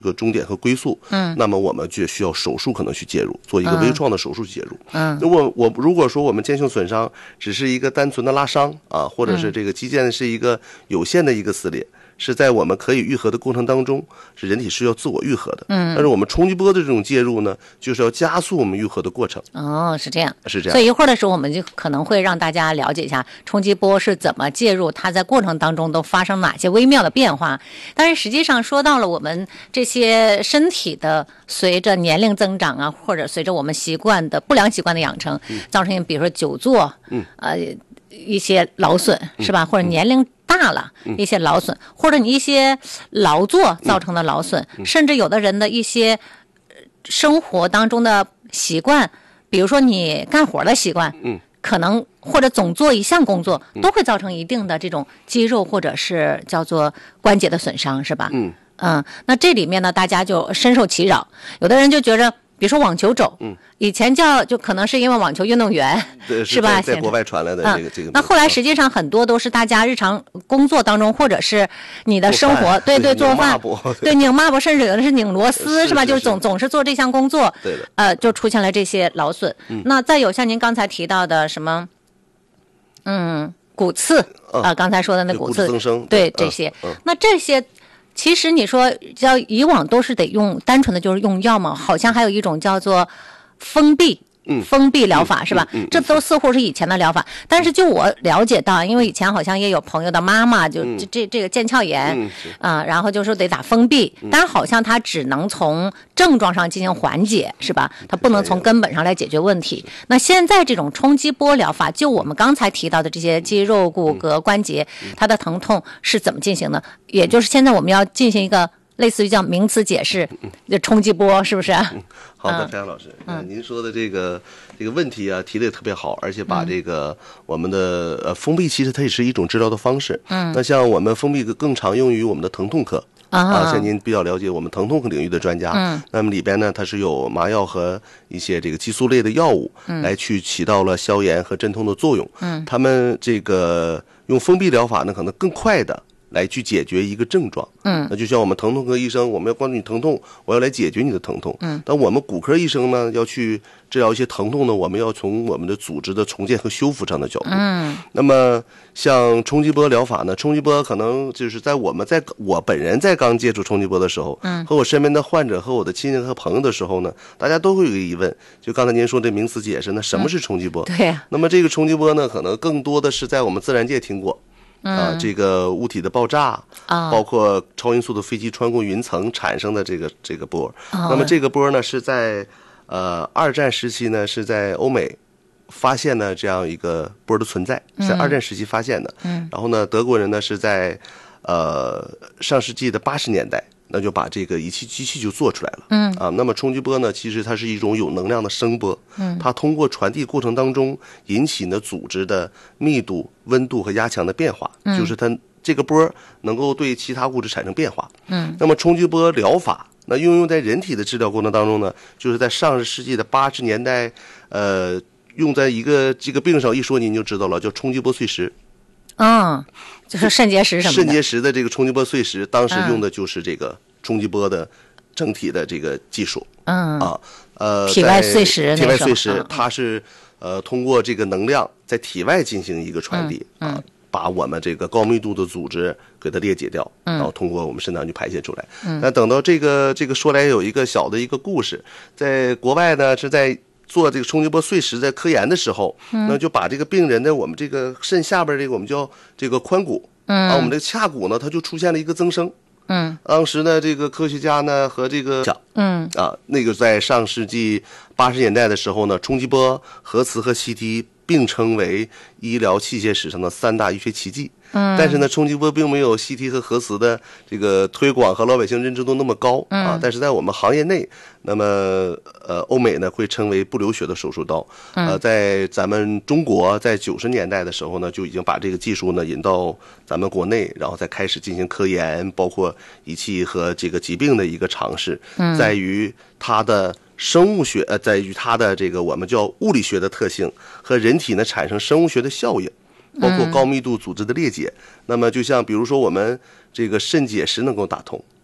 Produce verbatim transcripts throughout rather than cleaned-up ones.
一个终点和归宿，嗯，那么我们就需要手术可能去介入，做一个微创的手术介入。嗯，如果我如果说我们腱性损伤只是一个单纯的拉伤啊，或者是这个肌腱是一个有限的一个撕裂。是在我们可以愈合的过程当中，是人体是要自我愈合的。嗯，但是我们冲击波的这种介入呢，就是要加速我们愈合的过程。 哦，是这样， 是这样。 所以一会儿的时候，我们就可能会让大家了解一下冲击波是怎么介入，它在过程当中都发生哪些微妙的变化。但是实际上说到了我们这些身体的随着年龄增长啊，或者随着我们习惯的不良习惯的养成，嗯、造成比如说久坐，嗯，呃。一些劳损是吧？或者年龄大了一些劳损，或者你一些劳作造成的劳损，甚至有的人的一些生活当中的习惯，比如说你干活的习惯，可能或者总做一项工作，都会造成一定的这种肌肉或者是叫做关节的损伤，是吧？嗯嗯，那这里面呢，大家就深受其扰，有的人就觉着。比如说网球肘，嗯，以前叫就可能是因为网球运动员， 对， 是吧？ 在国外传来的这个、嗯、这个。 那后来实际上很多都是大家日常工作当中，或者是你的生活，对对，做饭，对拧抹布，甚至有的是拧螺丝，是吧？就是总总是做这项工作， 对的， 呃，就出现了这些劳损。嗯、那再有像您刚才提到的什么，嗯，骨刺啊、嗯呃，刚才说的那骨刺增生， 对这些，嗯嗯、那这些。其实你说叫以往都是得用单纯的就是用药嘛，好像还有一种叫做封闭。嗯，封闭疗法是吧？嗯嗯嗯、这都似乎是以前的疗法，但是就我了解到，因为以前好像也有朋友的妈妈就、嗯、这这这个腱鞘炎啊、嗯呃，然后就说得打封闭，嗯、但是好像它只能从症状上进行缓解，是吧？它不能从根本上来解决问题。那现在这种冲击波疗法，就我们刚才提到的这些肌肉、骨骼、关节，它的疼痛是怎么进行的？也就是现在我们要进行一个。类似于叫名词解释，这冲击波是不是？ 嗯、好的，张老师，嗯，您说的这个这个问题啊，提的也特别好，而且把这个、嗯、我们的呃封闭，其实它也是一种治疗的方式。嗯，那像我们封闭更常用于我们的疼痛科。啊，像您比较了解我们疼痛领域的专家，嗯，那么里边呢，它是有麻药和一些这个激素类的药物，嗯，来去起到了消炎和镇痛的作用，嗯，他们这个用封闭疗法呢，可能更快的。来去解决一个症状，嗯，那就像我们疼痛科医生，我们要关注你疼痛，我要来解决你的疼痛，嗯，但我们骨科医生呢，要去治疗一些疼痛呢，我们要从我们的组织的重建和修复上的角度，嗯，那么像冲击波疗法呢，冲击波可能就是在我们在我本人在刚接触冲击波的时候，嗯，和我身边的患者和我的亲戚和朋友的时候呢，大家都会有一个疑问，就刚才您说这名词解释，那什么是冲击波？ 嗯、对呀、啊， 那么这个冲击波呢，可能更多的是在我们自然界听过。啊，这个物体的爆炸啊，包括超音速的飞机穿过云层产生的这个这个波，哦、那么这个波呢是在呃二战时期呢是在欧美发现的这样一个波的存在，嗯、在二战时期发现的。嗯，然后呢，德国人呢是在呃上世纪的八十年代。那就把这个仪器机器就做出来了，嗯啊，那么冲击波呢，其实它是一种有能量的声波，嗯，它通过传递过程当中引起呢组织的密度、温度和压强的变化，嗯，就是它这个波能够对其他物质产生变化，嗯，那么冲击波疗法那应用在人体的治疗过程当中呢，就是在上世纪的八十年代，呃，用在一个这个病上，一说您就知道了，叫冲击波碎石。 嗯，就是肾结石什么的。 肾结石的这个冲击波碎石，当时用的就是这个冲击波的整体的这个技术。嗯啊，呃， 体外碎石， 体外碎石，它是呃通过这个能量在体外进行一个传递、嗯嗯、啊，把我们这个高密度的组织给它裂解掉，嗯、然后通过我们肾脏去排泄出来。嗯，那等到这个这个说来有一个小的一个故事，在国外呢是在。做这个冲击波碎石在科研的时候，嗯、那就把这个病人的我们这个肾下边这个我们叫这个髋骨，嗯，啊，我们这个髂骨呢，它就出现了一个增生，嗯，当时呢，这个科学家呢和这个，嗯，啊，那个在上世纪八十年代的时候呢，冲击波、核磁和 C T 并称为医疗器械史上的三大医学奇迹。嗯，但是呢，冲击波并没有 C T 和核磁的这个推广和老百姓认知度那么高、嗯、啊。但是在我们行业内，那么呃，欧美呢会称为不流血的手术刀。呃，在咱们中国，在九十年代的时候呢，就已经把这个技术呢引到咱们国内，然后再开始进行科研，包括仪器和这个疾病的一个尝试，嗯、在于它的。生物学呃，在于它的这个我们叫物理学的特性和人体呢产生生物学的效应，包括高密度组织的裂解。嗯、那么就像比如说我们这个肾结石能够打通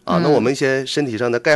啊，那我们一些身体上的钙